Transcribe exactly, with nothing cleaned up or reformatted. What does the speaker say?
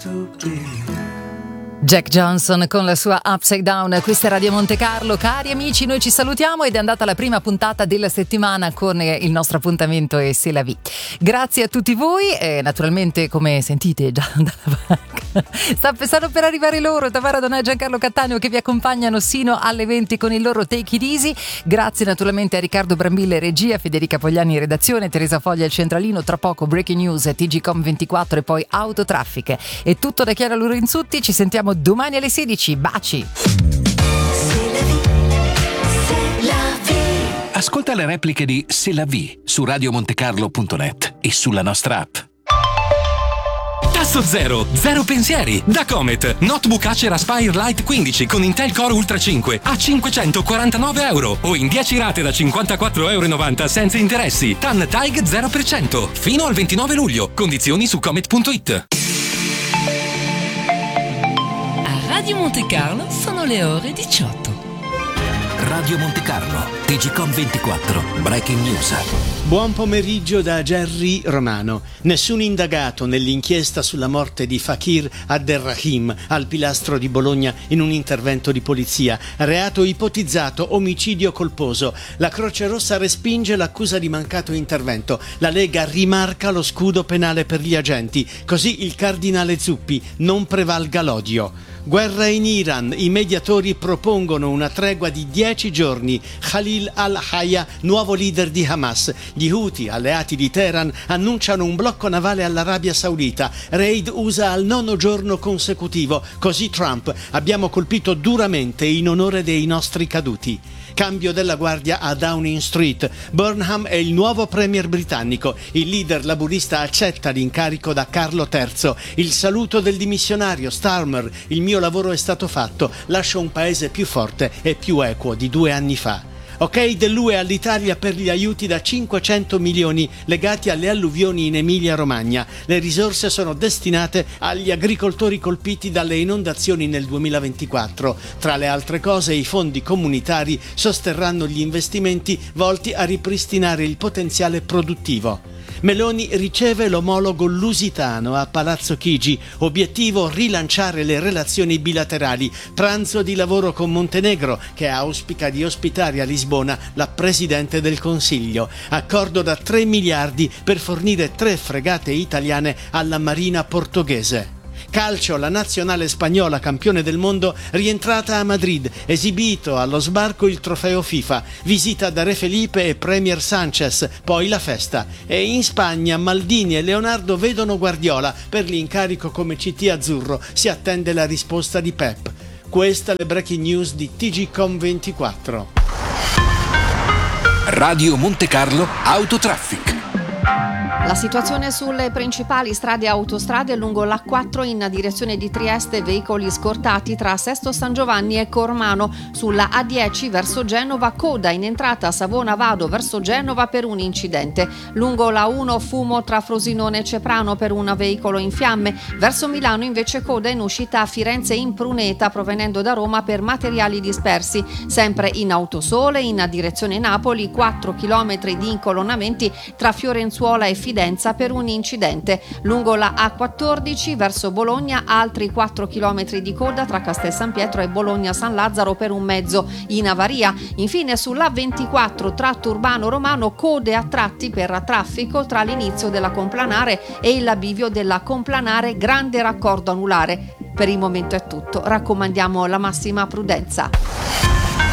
to be. Jack Johnson con la sua Upside Down. Questa è Radio Monte Carlo. Cari amici, noi ci salutiamo ed è andata la prima puntata della settimana con il nostro appuntamento e C'est la vie. Grazie a tutti voi e naturalmente, come sentite già dalla banca, sta stanno per arrivare loro, Tamara Donà e Giancarlo Cattaneo, che vi accompagnano sino alle venti con il loro Take It Easy. Grazie naturalmente a Riccardo Brambilla regia, Federica Pogliani in redazione, Teresa Foglia al centralino, tra poco Breaking News, T G Com ventiquattro e poi Autotraffic. È tutto da Chiara Lorenzutti, ci sentiamo domani alle sedici. Baci. Ascolta le repliche di C'est la vie su radio montecarlo punto net e sulla nostra app. Tasso zero, zero pensieri. Da Comet, notebook Acer Aspire Lite quindici con Intel Core Ultra cinque a cinquecentoquarantanove euro o in dieci rate da cinquantaquattro virgola novanta euro senza interessi. T A N Taig zero per cento fino al ventinove luglio. Condizioni su comet punto it. Radio Monte Carlo sono le ore diciotto. Radio Monte Carlo, T G Com ventiquattro, Breaking News. Buon pomeriggio da Gerry Romano. Nessun indagato nell'inchiesta sulla morte di Fakir Abderrahim al pilastro di Bologna in un intervento di polizia. Reato ipotizzato, omicidio colposo. La Croce Rossa respinge l'accusa di mancato intervento. La Lega rimarca lo scudo penale per gli agenti. Così il cardinale Zuppi: non prevalga l'odio. Guerra in Iran, i mediatori propongono una tregua di dieci giorni. Khalil al-Hayya, nuovo leader di Hamas. Gli Houthi, alleati di Teheran, annunciano un blocco navale all'Arabia Saudita. Raid U S A al nono giorno consecutivo. Così Trump: abbiamo colpito duramente in onore dei nostri caduti. Cambio della guardia a Downing Street. Burnham è il nuovo premier britannico. Il leader laburista accetta l'incarico da Carlo terzo. Il saluto del dimissionario Starmer: il mio lavoro è stato fatto. Lascio un paese più forte e più equo di due anni fa. Ok dell'U E all'Italia per gli aiuti da cinquecento milioni legati alle alluvioni in Emilia-Romagna. Le risorse sono destinate agli agricoltori colpiti dalle inondazioni nel duemilaventiquattro. Tra le altre cose, i fondi comunitari sosterranno gli investimenti volti a ripristinare il potenziale produttivo. Meloni riceve l'omologo lusitano a Palazzo Chigi. Obiettivo: rilanciare le relazioni bilaterali. Pranzo di lavoro con Montenegro, che auspica di ospitare a Lisbona la Presidente del Consiglio. Accordo da tre miliardi per fornire tre fregate italiane alla Marina portoghese. Calcio, la nazionale spagnola, campione del mondo, rientrata a Madrid, esibito allo sbarco il trofeo FIFA, visita da Re Felipe e Premier Sanchez, poi la festa. E in Spagna Maldini e Leonardo vedono Guardiola, per l'incarico come C T azzurro si attende la risposta di Pep. Questa le breaking news di T G Com ventiquattro. Radio Monte Carlo Autotraffic. La situazione sulle principali strade e autostrade lungo l'A quattro in direzione di Trieste, veicoli scortati tra Sesto San Giovanni e Cormano. Sulla A dieci verso Genova, coda in entrata a Savona Vado verso Genova per un incidente. Lungo la uno, fumo tra Frosinone e Ceprano per un veicolo in fiamme. Verso Milano invece coda in uscita a Firenze in Pruneta provenendo da Roma per materiali dispersi. Sempre in Autosole in direzione Napoli, quattro chilometri di incolonnamenti tra Fiorenzuola e Fidenza per un incidente. Lungo la A quattordici verso Bologna, altri quattro chilometri di coda tra Castel San Pietro e Bologna San Lazzaro per un mezzo in avaria. Infine sull'A ventiquattro tratto urbano romano, code a tratti per traffico tra l'inizio della Complanare e il bivio della Complanare, grande raccordo anulare. Per il momento è tutto, raccomandiamo la massima prudenza.